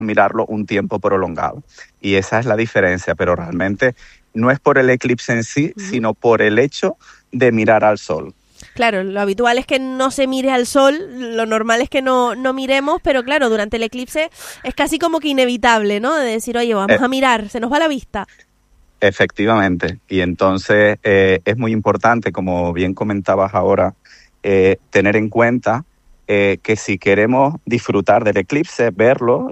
mirarlo un tiempo prolongado. Y esa es la diferencia, pero realmente no es por el eclipse en sí, sino por el hecho de mirar al sol. Claro, lo habitual es que no se mire al sol, lo normal es que no miremos, pero claro, durante el eclipse es casi como que inevitable, ¿no? De decir, oye, vamos a mirar, se nos va la vista. Efectivamente, y entonces es muy importante, como bien comentabas ahora, tener en cuenta que si queremos disfrutar del eclipse, verlo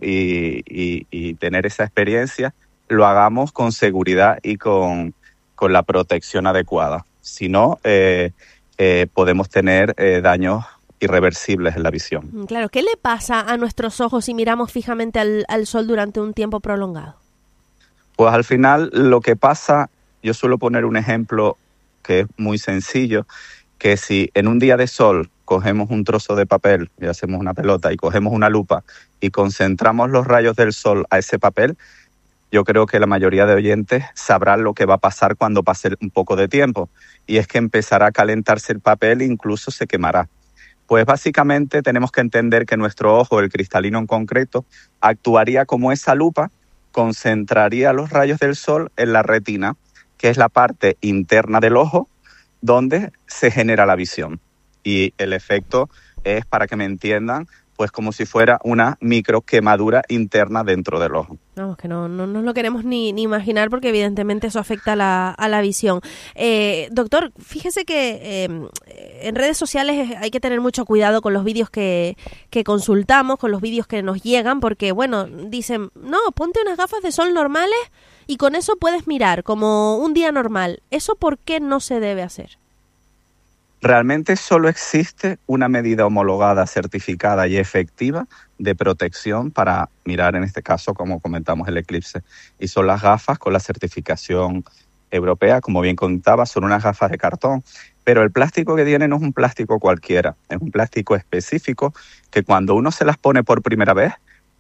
y tener esa experiencia, lo hagamos con seguridad y con la protección adecuada. Si no, podemos tener daños irreversibles en la visión. Claro, ¿qué le pasa a nuestros ojos si miramos fijamente al sol durante un tiempo prolongado? Pues al final lo que pasa, yo suelo poner un ejemplo que es muy sencillo, que si en un día de sol cogemos un trozo de papel y hacemos una pelota y cogemos una lupa y concentramos los rayos del sol a ese papel, yo creo que la mayoría de oyentes sabrán lo que va a pasar cuando pase un poco de tiempo, y es que empezará a calentarse el papel e incluso se quemará. Pues básicamente tenemos que entender que nuestro ojo, el cristalino en concreto, actuaría como esa lupa, concentraría los rayos del sol en la retina, que es la parte interna del ojo, donde se genera la visión. Y el efecto es, para que me entiendan, pues como si fuera una micro quemadura interna dentro del ojo. Vamos, que no nos lo queremos ni imaginar, porque evidentemente eso afecta a la visión. Doctor, fíjese que en redes sociales hay que tener mucho cuidado con los vídeos que consultamos, con los vídeos que nos llegan, porque, bueno, dicen, no, ponte unas gafas de sol normales y con eso puedes mirar como un día normal. ¿Eso por qué no se debe hacer? Realmente solo existe una medida homologada, certificada y efectiva de protección para mirar, en este caso, como comentamos, el eclipse. Y son las gafas con la certificación europea, como bien contaba, son unas gafas de cartón. Pero el plástico que tienen no es un plástico cualquiera, es un plástico específico que cuando uno se las pone por primera vez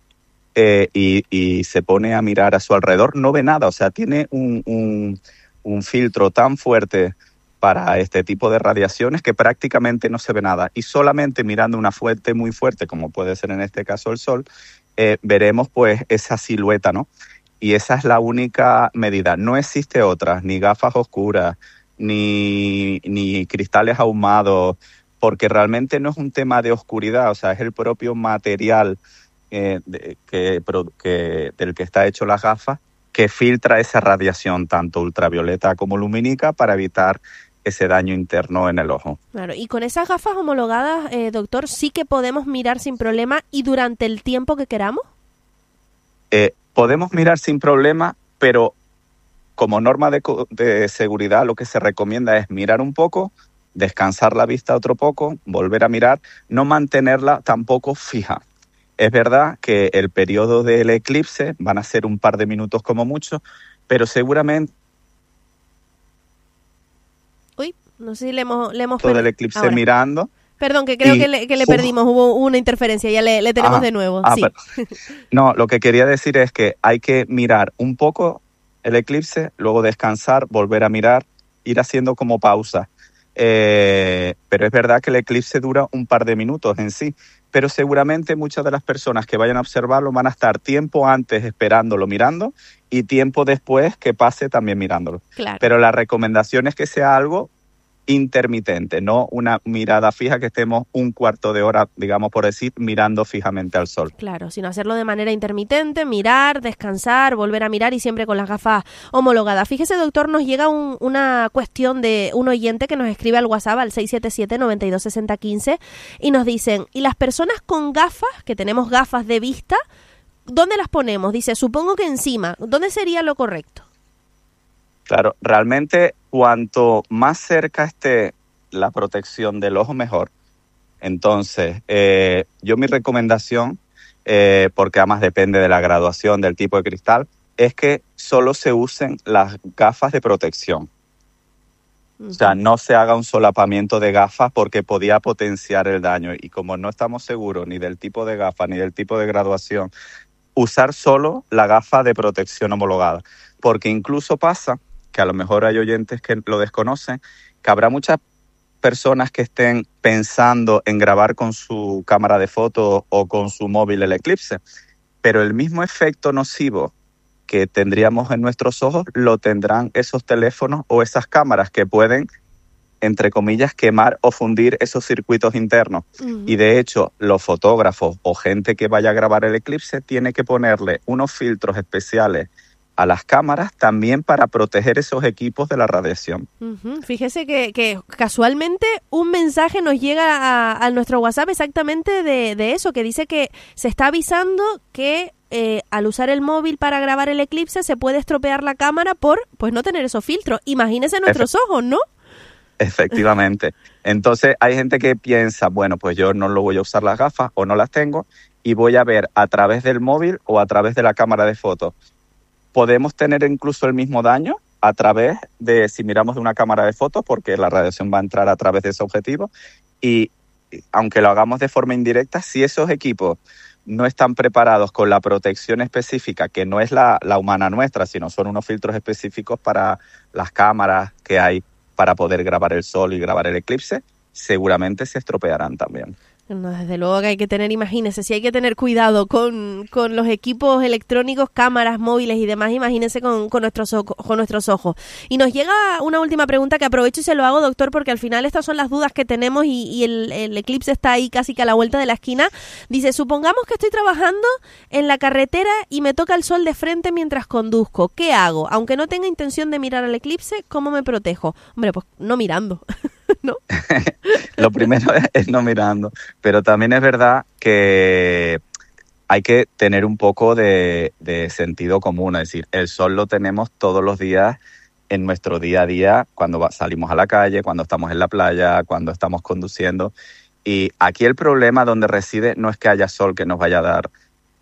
y se pone a mirar a su alrededor, no ve nada. O sea, tiene un filtro tan fuerte para este tipo de radiaciones que prácticamente no se ve nada. Y solamente mirando una fuente muy fuerte, como puede ser en este caso el sol, veremos pues esa silueta, ¿no? Y esa es la única medida. No existe otra, ni gafas oscuras, ni cristales ahumados, porque realmente no es un tema de oscuridad, o sea, es el propio material del que está hecho las gafas que filtra esa radiación, tanto ultravioleta como lumínica, para evitar ese daño interno en el ojo. Claro, y con esas gafas homologadas, doctor, ¿sí que podemos mirar sin problema y durante el tiempo que queramos? Podemos mirar sin problema, pero como norma de seguridad lo que se recomienda es mirar un poco, descansar la vista otro poco, volver a mirar, no mantenerla tampoco fija. Es verdad que el periodo del eclipse van a ser un par de minutos como mucho, pero seguramente no sé si le hemos todo el eclipse ahora mirando. Perdón, que creo que le perdimos, hubo una interferencia, ya le tenemos de nuevo. Sí. No, lo que quería decir es que hay que mirar un poco el eclipse, luego descansar, volver a mirar, ir haciendo como pausa. Pero es verdad que el eclipse dura un par de minutos en sí, pero seguramente muchas de las personas que vayan a observarlo van a estar tiempo antes esperándolo, mirando, y tiempo después que pase también mirándolo. Claro. Pero la recomendación es que sea algo intermitente, no una mirada fija, que estemos un cuarto de hora, digamos por decir, mirando fijamente al sol. Claro, sino hacerlo de manera intermitente, mirar, descansar, volver a mirar y siempre con las gafas homologadas. Fíjese, doctor, nos llega una cuestión de un oyente que nos escribe al WhatsApp al 677-926015 y nos dicen, ¿y las personas con gafas, que tenemos gafas de vista, dónde las ponemos? Dice, supongo que encima. ¿Dónde sería lo correcto? Claro, realmente cuanto más cerca esté la protección del ojo, mejor. Entonces, yo mi recomendación, porque además depende de la graduación, del tipo de cristal, es que solo se usen las gafas de protección. O sea, no se haga un solapamiento de gafas porque podía potenciar el daño. Y como no estamos seguros ni del tipo de gafa ni del tipo de graduación, usar solo la gafa de protección homologada. Porque incluso pasa que a lo mejor hay oyentes que lo desconocen, que habrá muchas personas que estén pensando en grabar con su cámara de fotos o con su móvil el eclipse. pero el mismo efecto nocivo que tendríamos en nuestros ojos lo tendrán esos teléfonos o esas cámaras que pueden, entre comillas, quemar o fundir esos circuitos internos. Uh-huh. Y de hecho, los fotógrafos o gente que vaya a grabar el eclipse tiene que ponerle unos filtros especiales a las cámaras también para proteger esos equipos de la radiación. Uh-huh. Fíjese que casualmente un mensaje nos llega a nuestro WhatsApp exactamente de eso, que dice que se está avisando que al usar el móvil para grabar el eclipse se puede estropear la cámara por pues no tener esos filtros. Imagínese nuestros ojos, ¿no? Efectivamente. Entonces hay gente que piensa, bueno, pues yo no lo voy a usar las gafas o no las tengo y voy a ver a través del móvil o a través de la cámara de fotos. Podemos tener incluso el mismo daño a través de, si miramos de una cámara de fotos, porque la radiación va a entrar a través de ese objetivo, y aunque lo hagamos de forma indirecta, si esos equipos no están preparados con la protección específica, que no es la humana nuestra, sino son unos filtros específicos para las cámaras que hay para poder grabar el sol y grabar el eclipse, seguramente se estropearán también. No, desde luego que hay que tener, imagínense, si hay que tener cuidado con los equipos electrónicos, cámaras, móviles y demás, imagínense con nuestros ojos. Y nos llega una última pregunta que aprovecho y se lo hago, doctor, porque al final estas son las dudas que tenemos y el eclipse está ahí casi que a la vuelta de la esquina. Dice, supongamos que estoy trabajando en la carretera y me toca el sol de frente mientras conduzco. ¿Qué hago? Aunque no tenga intención de mirar al eclipse, ¿cómo me protejo? Hombre, pues no mirando. ¿No? Lo primero es no mirando, pero también es verdad que hay que tener un poco de sentido común, es decir, el sol lo tenemos todos los días en nuestro día a día, cuando salimos a la calle, cuando estamos en la playa, cuando estamos conduciendo, y aquí el problema donde reside no es que haya sol que nos vaya a dar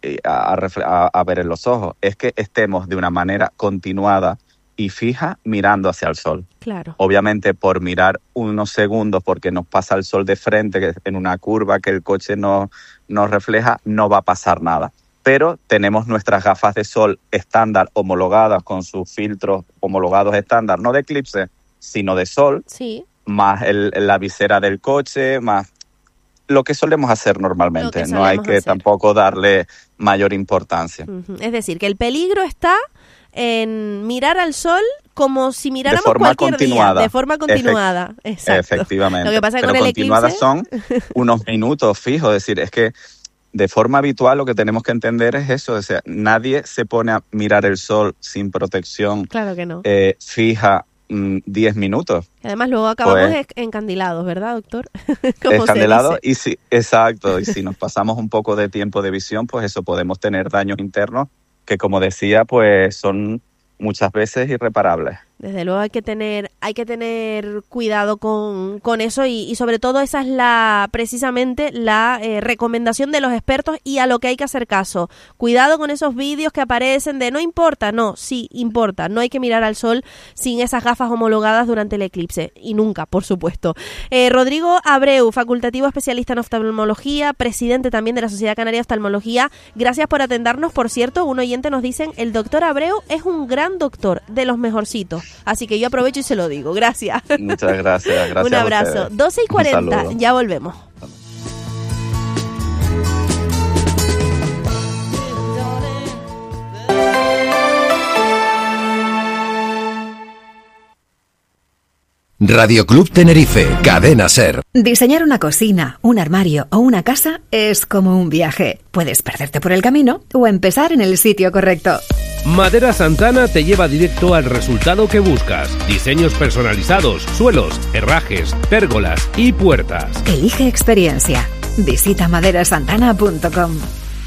a ver en los ojos, es que estemos de una manera continuada y fija mirando hacia el sol. Claro. Obviamente por mirar unos segundos porque nos pasa el sol de frente, que en una curva que el coche nos refleja, no va a pasar nada. Pero tenemos nuestras gafas de sol estándar homologadas con sus filtros homologados estándar, no de eclipse, sino de sol, sí, más la visera del coche, más lo que solemos hacer normalmente. No hay que tampoco darle mayor importancia. Uh-huh. Es decir, que el peligro está en mirar al sol como si miráramos cualquier día, de forma continuada. Exacto. Efectivamente. Lo que pasa pero con el continuadas eclipse son unos minutos fijos, es decir, es que de forma habitual lo que tenemos que entender es eso, o sea, nadie se pone a mirar el sol sin protección, claro que no, fija 10 minutos. Además luego acabamos encandilados, ¿verdad, doctor? Encandilados, y sí, exacto, y si nos pasamos un poco de tiempo de visión, pues eso, podemos tener daños internos que, como decía, pues son muchas veces irreparables. Desde luego hay que tener cuidado con eso y sobre todo esa es precisamente la recomendación de los expertos y a lo que hay que hacer caso. Cuidado con esos vídeos que aparecen de no importa, no, sí importa. No hay que mirar al sol sin esas gafas homologadas durante el eclipse y nunca, por supuesto. Rodrigo Abreu, facultativo especialista en oftalmología, presidente también de la Sociedad Canaria de Oftalmología. Gracias por atendernos. Por cierto, un oyente nos dicen, el doctor Abreu es un gran doctor, de los mejorcitos. Así que yo aprovecho y se lo digo. Gracias. Muchas gracias. Un abrazo. 12:40. Ya volvemos. Radio Club Tenerife, Cadena Ser. Diseñar una cocina, un armario o una casa es como un viaje. Puedes perderte por el camino o empezar en el sitio correcto. Madera Santana te lleva directo al resultado que buscas. Diseños personalizados, suelos, herrajes, pérgolas y puertas. Elige experiencia. Visita maderasantana.com.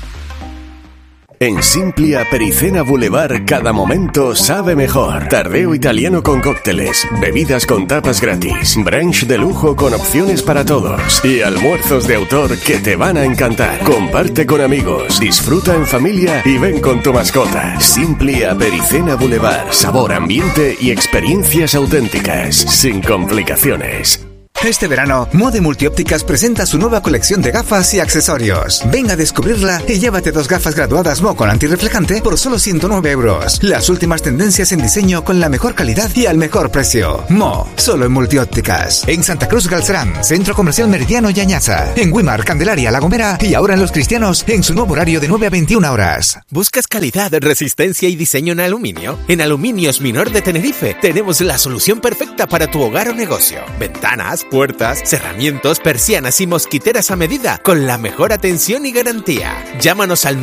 En Simplia Pericena Boulevard, cada momento sabe mejor. Tardeo italiano con cócteles, bebidas con tapas gratis, brunch de lujo con opciones para todos y almuerzos de autor que te van a encantar. Comparte con amigos, disfruta en familia y ven con tu mascota. Simplia Pericena Boulevard, sabor, ambiente y experiencias auténticas, sin complicaciones. Este verano, Mode Multiópticas presenta su nueva colección de gafas y accesorios. Ven a descubrirla y llévate 2 gafas graduadas Mo con antirreflejante por solo 109 €. Las últimas tendencias en diseño con la mejor calidad y al mejor precio. Mo, solo en Multiópticas. En Santa Cruz Galcerán, Centro Comercial Meridiano y Añaza. En Güímar, Candelaria, La Gomera y ahora en Los Cristianos en su nuevo horario de 9 a 21 horas. ¿Buscas calidad, resistencia y diseño en aluminio? En Aluminios Minor de Tenerife tenemos la solución perfecta para tu hogar o negocio. Ventanas, puertas, cerramientos, persianas y mosquiteras a medida con la mejor atención y garantía. Llámanos al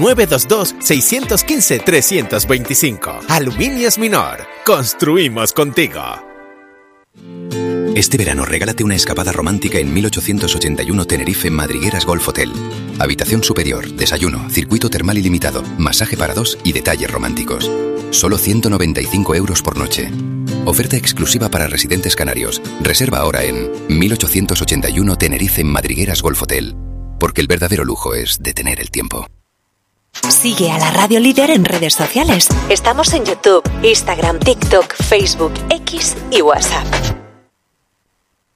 922-615-325. Aluminios Minor. Construimos contigo. Este verano regálate una escapada romántica en 1881 Tenerife Madrigueras Golf Hotel. Habitación superior, desayuno, circuito termal ilimitado, masaje para 2 y detalles románticos. Solo 195 € por noche. Oferta exclusiva para residentes canarios. Reserva ahora en 1881 Tenerife Madrigueras Golf Hotel. Porque el verdadero lujo es detener el tiempo. Sigue a la Radio Líder en redes sociales. Estamos en YouTube, Instagram, TikTok, Facebook, X y WhatsApp.